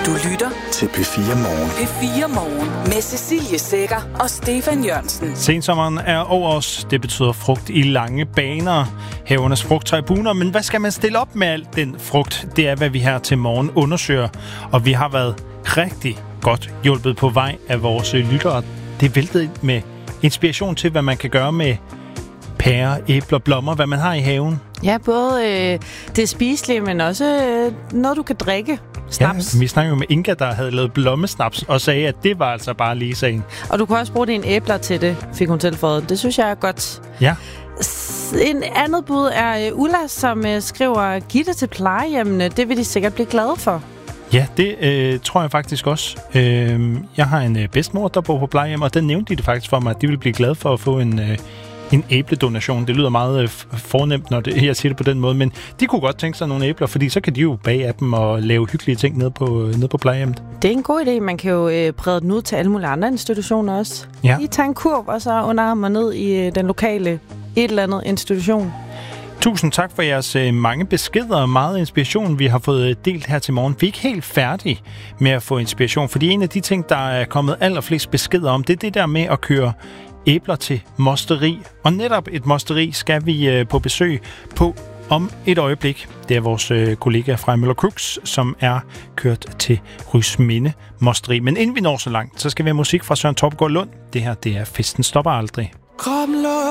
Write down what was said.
Du lytter til P4 Morgen. P4 Morgen med Cecilie Sækker og Stefan Jørgensen. Sensommeren er over os. Det betyder frugt i lange baner. Havernes frugttræbuner. Men hvad skal man stille op med alt den frugt? Det er, hvad vi her til morgen undersøger. Og vi har været rigtig godt hjulpet på vej af vores lyttere. Det er væltet med inspiration til, hvad man kan gøre med pærer, æbler, blommer, hvad man har i haven. Ja, både det spiselige, men også noget, du kan drikke. Snaps. Ja, vi snakkede jo med Inga, der havde lavet blommesnaps, og sagde, at det var altså bare lige sagen. Og du kan også bruge dine æbler til det, fik hun tilføjet. Det synes jeg er godt. Ja. En andet bud er Ulla, som skriver, giv det til plejehjemmene. Det vil de sikkert blive glade for. Ja, det tror jeg faktisk også. Jeg har en bedstemor, der bor på plejehjem, og den nævnte de det faktisk for mig, at de vil blive glade for at få en æbledonation. Det lyder meget fornemt, når jeg siger det på den måde, men de kunne godt tænke sig nogle æbler, fordi så kan de jo bage af dem og lave hyggelige ting nede på plejehjemmet. Det er en god idé. Man kan jo brede den ud til alle mulige andre institutioner også. Ja. I tager en kurv, og så underarmer ned i den lokale et eller andet institution. Tusind tak for jeres mange beskeder og meget inspiration, vi har fået delt her til morgen. Vi er ikke helt færdige med at få inspiration, fordi en af de ting, der er kommet allerflest beskeder om, det er det der med at køre æbler til mosteri. Og netop et mosteri skal vi på besøg på om et øjeblik. Det er vores kollega fra Møller Crooks, som er kørt til Rysminde Mosteri. Men inden vi når så langt, så skal vi have musik fra Søren Topgaard Lund. Det her, det er Festen stopper aldrig.